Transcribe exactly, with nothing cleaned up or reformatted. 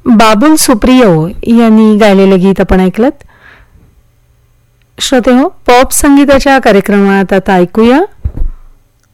बाबुल सुप्रियो यांनी गायलेले गीत आपण ऐकलत. श्रोते हो, पॉप संगीताच्या कार्यक्रमात आता ऐकूया